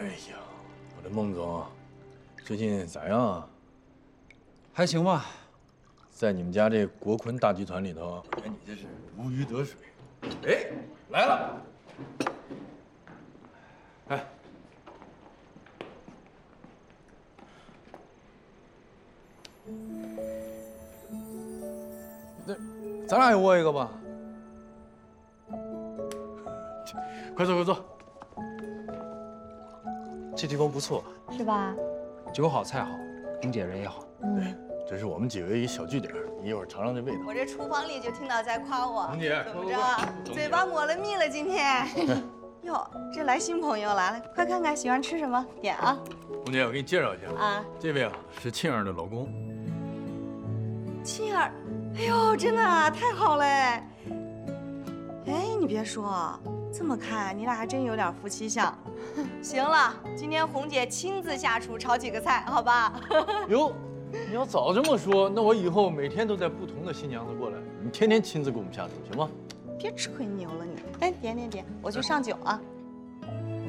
呀，我的孟总，最近咋样啊？ 还行吧。 在你们家这国坤大集团里头，哎，你这是如鱼得水。哎，来了。哎，那咱俩也握一个吧。快坐，快坐。 这地方不错， 是吧？ 酒好菜好，红姐人也好。 对，这是我们几个一个小据点，你一会儿尝尝这味道。 我这厨房里就听到在夸我， 红姐， 怎么着？嘴巴抹了蜜了今天。哟，这来新朋友来了，快看看喜欢吃什么，点啊！ 红姐，我给你介绍一下啊， 这位啊是庆儿的老公。 庆儿，哎呦，真的啊，太好嘞！哎，你别说，这么看你俩还真有点夫妻相。行了，今天红姐亲自下厨炒几个菜，好吧？ 哟，你要早这么说，那我以后每天都带不同的新娘子过来，你天天亲自给我们下厨，行吗？ 别吹牛了你，哎，点，我去上酒啊。